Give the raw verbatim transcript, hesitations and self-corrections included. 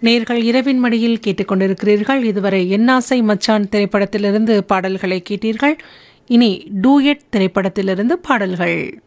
நேர்கள் இரவின் மடியில் கேட்டுக்கொண்டிருக்கிறீர்கள். இதுவரை என்னாசை மச்சான் திரைப்படத்திலிருந்து பாடல்களை கேட்டீர்கள். இனி டூயட் திரைப்படத்திலிருந்து பாடல்கள்.